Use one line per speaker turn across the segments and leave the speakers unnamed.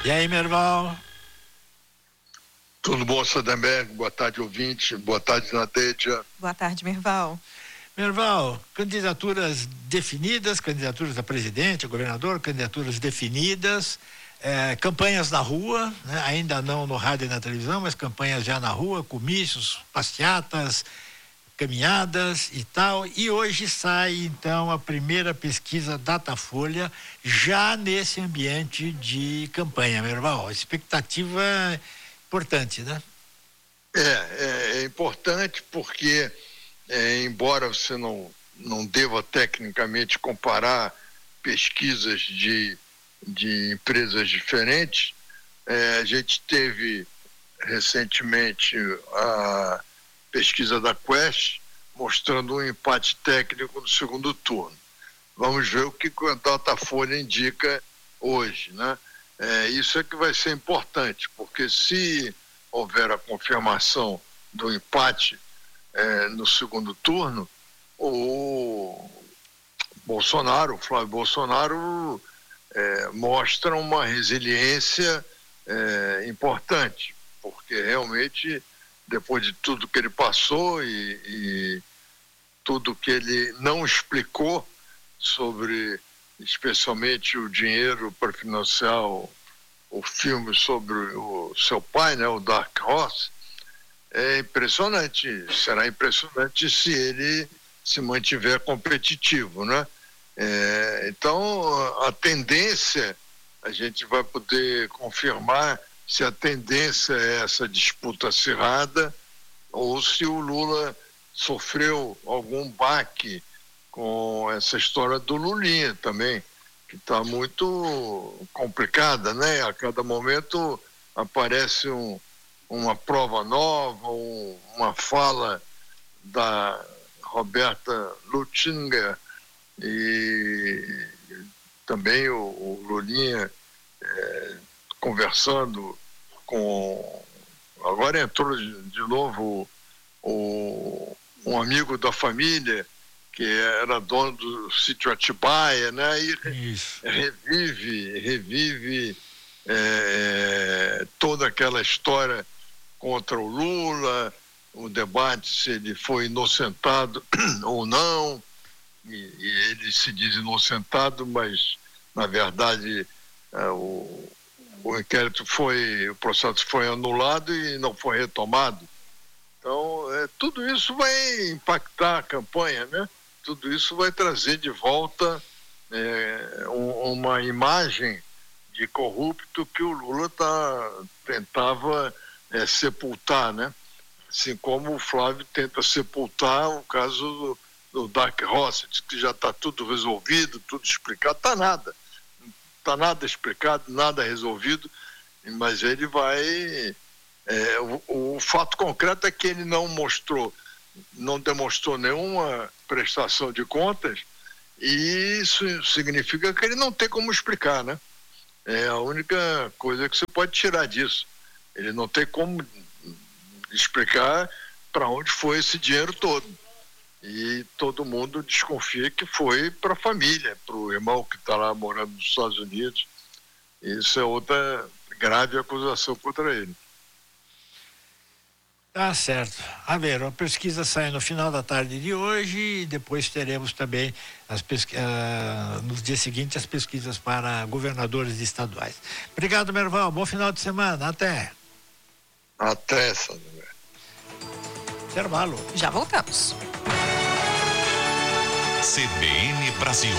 E aí, Merval?
Tudo bom, Sadenberg? Boa tarde, ouvinte. Boa tarde, Nadeja.
Boa tarde, Merval.
Merval, candidaturas definidas, candidaturas a presidente, a governador, candidaturas definidas, campanhas na rua, né? Ainda não no rádio e na televisão, mas campanhas já na rua, comícios, passeatas, caminhadas e tal. E hoje sai, então, a primeira pesquisa Datafolha já nesse ambiente de campanha, Merval. Expectativa importante, né?
É importante porque, embora você não deva tecnicamente comparar pesquisas de empresas diferentes, a gente teve recentemente a pesquisa da Quest mostrando um empate técnico no segundo turno. Vamos ver o que a Datafolha indica hoje, né? Isso é que vai ser importante, porque se houver a confirmação do empate no segundo turno, o Flávio Bolsonaro mostra uma resiliência importante, porque realmente, depois de tudo que ele passou e tudo que ele não explicou sobre, especialmente, o dinheiro para financiar o filme sobre o seu pai, né, o Dark Horse, é impressionante. Será impressionante se ele se mantiver competitivo, né? Então, a tendência, a gente vai poder confirmar se a tendência é essa disputa acirrada ou se o Lula sofreu algum baque com essa história do Lulinha também, que está muito complicada, né? A cada momento aparece uma prova nova, uma fala da Roberta Lutzinger e também o Lulinha conversando com... Agora entrou de novo um amigo da família que era dono do sítio Atibaia, né? E revive toda aquela história contra o Lula, o debate se ele foi inocentado ou não, e ele se diz inocentado, mas na verdade o inquérito o processo foi anulado e não foi retomado. Então, tudo isso vai impactar a campanha, né? Tudo isso vai trazer de volta uma imagem de corrupto que o Lula tentava sepultar, né? Assim como o Flávio tenta sepultar o caso do Dark Horse, diz que já está tudo resolvido, tudo explicado. Está nada explicado, nada resolvido, mas ele vai... o fato concreto é que ele não demonstrou nenhuma prestação de contas, e isso significa que ele não tem como explicar, né? É a única coisa que você pode tirar disso. Ele não tem como explicar para onde foi esse dinheiro todo. E todo mundo desconfia que foi para a família, para o irmão que está lá morando nos Estados Unidos. Isso é outra grave acusação contra ele.
Tá certo. A ver, a pesquisa sai no final da tarde de hoje e depois teremos também nos dias seguintes as pesquisas para governadores estaduais. Obrigado, Merval. Bom final de semana. Até.
Até, Sandra.
Intervalo.
Já voltamos.
CBN Brasil.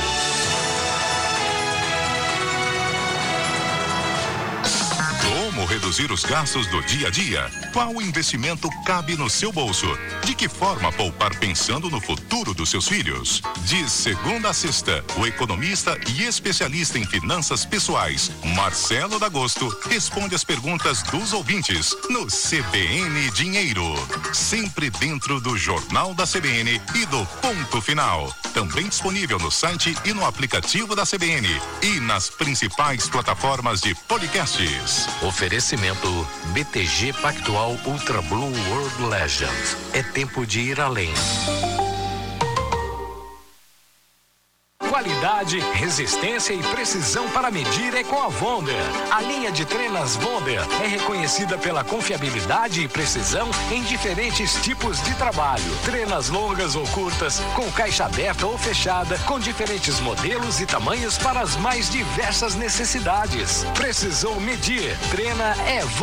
Como reduzir os gastos do dia a dia? Qual investimento cabe no seu bolso? De que forma poupar pensando no futuro dos seus filhos? De segunda a sexta, o economista e especialista em finanças pessoais, Marcelo D'Agosto, responde as perguntas dos ouvintes no CBN Dinheiro. Sempre dentro do Jornal da CBN e do Ponto Final. Também disponível no site e no aplicativo da CBN e nas principais plataformas de podcasts.
Oferecimento BTG Pactual Ultra Blue World Legend. É tempo de ir além.
Qualidade
qualidade, resistência e precisão para medir é com a Wonder. A linha de trenas Wonder é reconhecida pela confiabilidade e precisão em diferentes tipos de trabalho. Trenas longas ou curtas, com caixa aberta ou fechada, com diferentes modelos e tamanhos para as mais diversas necessidades. Precisou medir? Trena é Wonder.